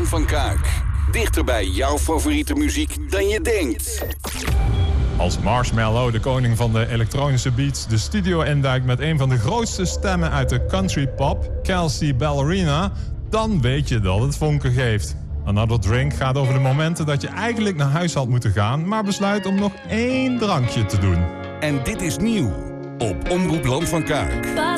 Land van Kaak. Dichter bij jouw favoriete muziek dan je denkt. Als Marshmello, de koning van de elektronische beats, de studio induikt met een van de grootste stemmen uit de country pop, Kelsea Ballerina, dan weet je dat het vonken geeft. Another Drink gaat over de momenten dat je eigenlijk naar huis had moeten gaan, maar besluit om nog 1 drankje te doen. En dit is nieuw op Omroep Land van Kaak.